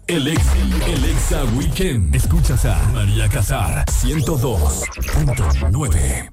El Exa Weekend. Escuchas a María Casar, 102.9.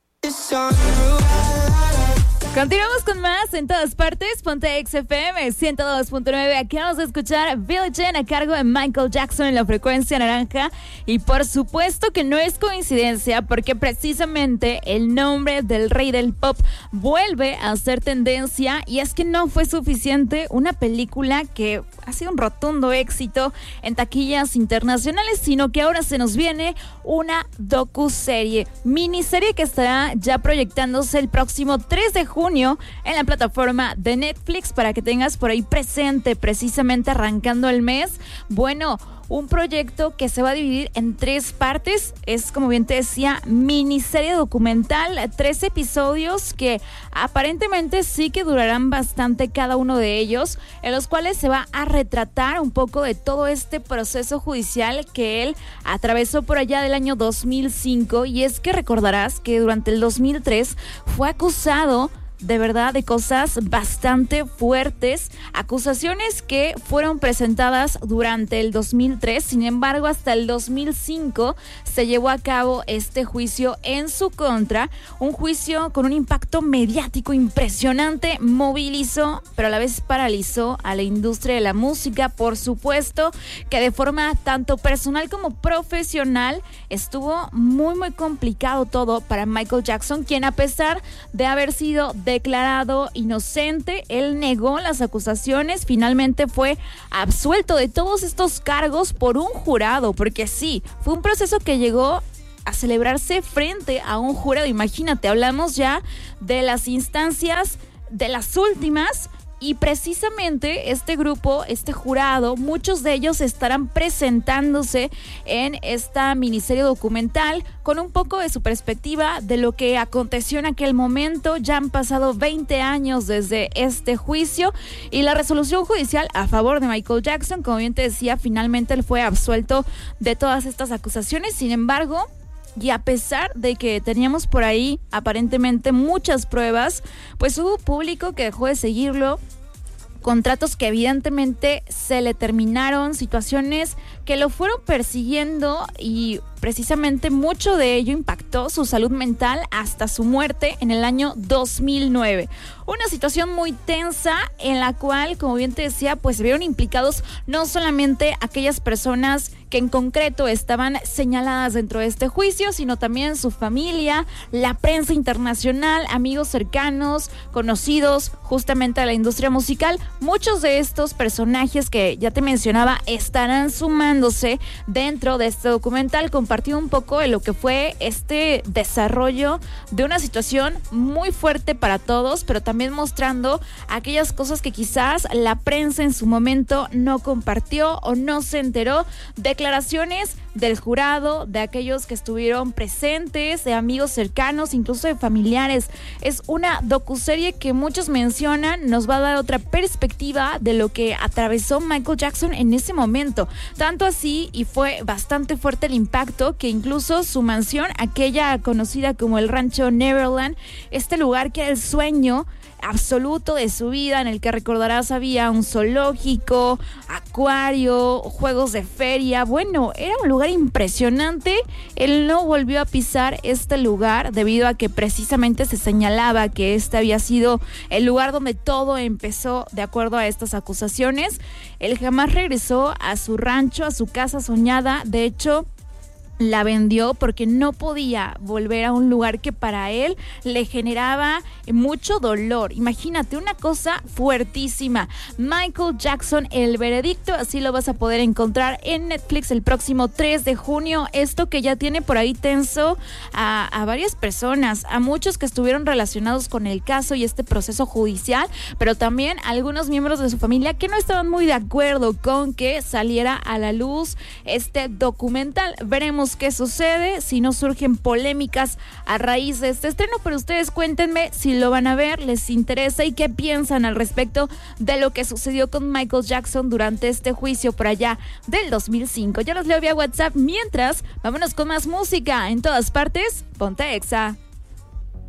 Continuamos con más en todas partes. Ponte XFM 102.9. Aquí vamos a escuchar Billie Jean a cargo de Michael Jackson en la frecuencia naranja. Y por supuesto que no es coincidencia, porque precisamente el nombre del rey del pop vuelve a ser tendencia. Y es que no fue suficiente una película que ha sido un rotundo éxito en taquillas internacionales, sino que ahora se nos viene una docuserie, miniserie que estará ya proyectándose el próximo 3 de junio en la plataforma de Netflix, para que tengas por ahí presente, precisamente arrancando el mes. Bueno, un proyecto que se va a dividir en 3 partes. Es, como bien te decía, miniserie documental, 3 episodios que aparentemente sí que durarán bastante cada uno de ellos, en los cuales se va a retratar un poco de todo este proceso judicial que él atravesó por allá del año 2005. Y es que recordarás que durante el 2003 fue acusado de verdad de cosas bastante fuertes, acusaciones que fueron presentadas durante el 2003. Sin embargo, hasta el 2005 se llevó a cabo este juicio en su contra, un juicio con un impacto mediático impresionante, movilizó, pero a la vez paralizó a la industria de la música. Por supuesto que de forma tanto personal como profesional estuvo muy complicado todo para Michael Jackson, quien, a pesar de haber sido declarado inocente, él negó las acusaciones. Finalmente fue absuelto de todos estos cargos por un jurado, porque sí, fue un proceso que llegó a celebrarse frente a un jurado. Imagínate, hablamos ya de las instancias de las últimas. Y precisamente este grupo, este jurado, muchos de ellos estarán presentándose en esta miniserie documental con un poco de su perspectiva de lo que aconteció en aquel momento. Ya han pasado 20 años desde este juicio y la resolución judicial a favor de Michael Jackson. Como bien te decía, finalmente él fue absuelto de todas estas acusaciones. Sin embargo, y a pesar de que teníamos por ahí aparentemente muchas pruebas, pues hubo público que dejó de seguirlo, contratos que evidentemente se le terminaron, situaciones que lo fueron persiguiendo, y precisamente mucho de ello impactó su salud mental hasta su muerte en el año 2009. Una situación muy tensa en la cual, como bien te decía, pues se vieron implicados no solamente aquellas personas que en concreto estaban señaladas dentro de este juicio, sino también su familia, la prensa internacional, amigos cercanos, conocidos justamente a la industria musical. Muchos de estos personajes que ya te mencionaba estarán sumándose dentro de este documental, compartiendo un poco de lo que fue este desarrollo de una situación muy fuerte para todos, pero también mostrando aquellas cosas que quizás la prensa en su momento no compartió o no se enteró. Declaraciones del jurado, de aquellos que estuvieron presentes, de amigos cercanos, incluso de familiares. Es una docuserie que muchos mencionan nos va a dar otra perspectiva de lo que atravesó Michael Jackson en ese momento. Tanto así, y fue bastante fuerte el impacto, que incluso su mansión, aquella conocida como el Rancho Neverland, este lugar que era el sueño absoluto de su vida, en el que recordarás había un zoológico, acuario, juegos de feria. Bueno, era un lugar impresionante. Él no volvió a pisar este lugar debido a que precisamente se señalaba que este había sido el lugar donde todo empezó, de acuerdo a estas acusaciones. Él jamás regresó a su rancho, a su casa soñada. De hecho, la vendió porque no podía volver a un lugar que para él le generaba mucho dolor. Imagínate, una cosa fuertísima. Michael Jackson, el veredicto, así lo vas a poder encontrar en Netflix el próximo 3 de junio. Esto que ya tiene por ahí tenso a varias personas, a muchos que estuvieron relacionados con el caso y este proceso judicial, pero también a algunos miembros de su familia que no estaban muy de acuerdo con que saliera a la luz este documental. Veremos qué sucede, si no surgen polémicas a raíz de este estreno, pero ustedes cuéntenme si lo van a ver, les interesa y qué piensan al respecto de lo que sucedió con Michael Jackson durante este juicio por allá del 2005. Yo los leo vía WhatsApp. Mientras, vámonos con más música. En todas partes, ponte Exa.